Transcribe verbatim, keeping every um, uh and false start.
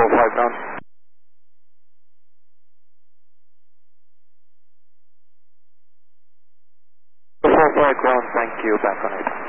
four five ground. four five ground, thank you, back on it.